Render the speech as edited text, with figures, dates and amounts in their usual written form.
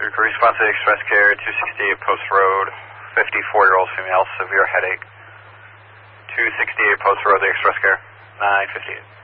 Response to Express Care, 268 Post Road, 54-year-old female, severe headache. 268 Post Road, the Express Care, 958.